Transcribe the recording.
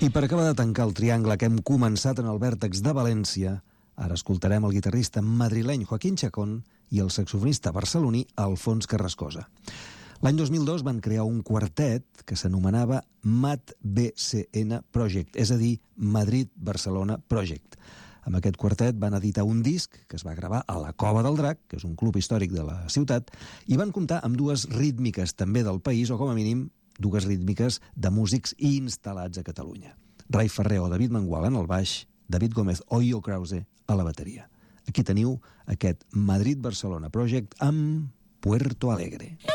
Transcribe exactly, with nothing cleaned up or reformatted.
I per acabar de tancar el triangle que hem començat en el vèrtex de València, ara escoltarem el guitarrista madrileny Joaquín Chacón i el saxofonista barceloní Alfons Carrascosa. L'any dos mil dos van crear un quartet que s'anomenava M A D B C N Project, és a dir, Madrid-Barcelona Project. Amb aquest quartet van editar un disc que es va gravar a la Cova del Drac, que és un club històric de la ciutat, i van comptar amb dues rítmiques també del país, o com a mínim dues rítmiques de músics instal·lats a Catalunya. Rai Ferrer o David Mangual en el baix, David Gómez o Io Krause a la bateria. Aquí teniu aquest Madrid-Barcelona Project amb Puerto Alegre.